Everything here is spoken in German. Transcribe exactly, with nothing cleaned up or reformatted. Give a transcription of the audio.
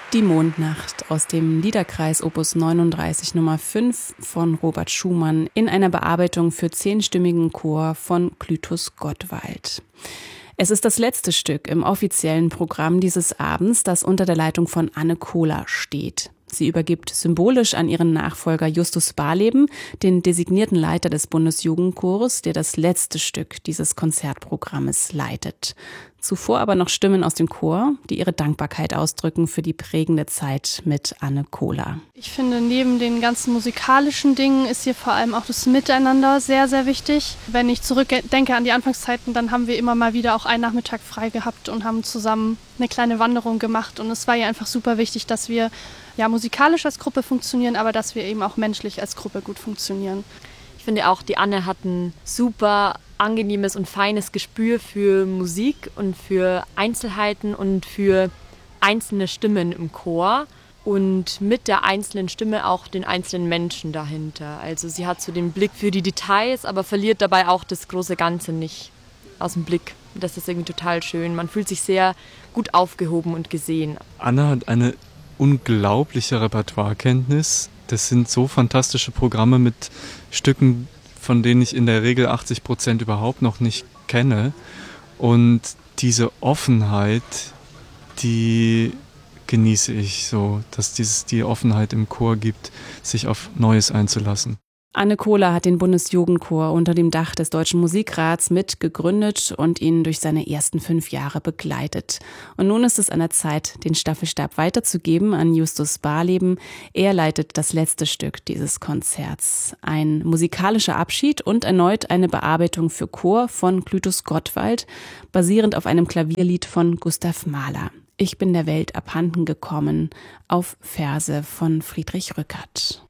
Die Mondnacht aus dem Liederkreis Opus neununddreißig Nummer fünf von Robert Schumann in einer Bearbeitung für zehnstimmigen Chor von Clytus Gottwald. Es ist das letzte Stück im offiziellen Programm dieses Abends, das unter der Leitung von Anne Kohler steht. Sie übergibt symbolisch an ihren Nachfolger Justus Barleben, den designierten Leiter des Bundesjugendchores, der das letzte Stück dieses Konzertprogrammes leitet. Zuvor aber noch Stimmen aus dem Chor, die ihre Dankbarkeit ausdrücken für die prägende Zeit mit Anne Kohler. Ich finde, neben den ganzen musikalischen Dingen ist hier vor allem auch das Miteinander sehr, sehr wichtig. Wenn ich zurückdenke an die Anfangszeiten, dann haben wir immer mal wieder auch einen Nachmittag frei gehabt und haben zusammen eine kleine Wanderung gemacht. Und es war ja einfach super wichtig, dass wir ja musikalisch als Gruppe funktionieren, aber dass wir eben auch menschlich als Gruppe gut funktionieren. Ich finde auch, die Anne hat ein super angenehmes und feines Gespür für Musik und für Einzelheiten und für einzelne Stimmen im Chor und mit der einzelnen Stimme auch den einzelnen Menschen dahinter. Also sie hat so den Blick für die Details, aber verliert dabei auch das große Ganze nicht aus dem Blick. Das ist irgendwie total schön. Man fühlt sich sehr gut aufgehoben und gesehen. Anne hat eine unglaubliche Repertoirekenntnis. Das sind so fantastische Programme mit Stücken, von denen ich in der Regel achtzig Prozent überhaupt noch nicht kenne. Und diese Offenheit, die genieße ich so, dass es die Offenheit im Chor gibt, sich auf Neues einzulassen. Anne Kohler hat den Bundesjugendchor unter dem Dach des Deutschen Musikrats mitgegründet und ihn durch seine ersten fünf Jahre begleitet. Und nun ist es an der Zeit, den Staffelstab weiterzugeben an Justus Barleben. Er leitet das letzte Stück dieses Konzerts. Ein musikalischer Abschied und erneut eine Bearbeitung für Chor von Clytus Gottwald, basierend auf einem Klavierlied von Gustav Mahler. Ich bin der Welt abhanden gekommen, auf Verse von Friedrich Rückert.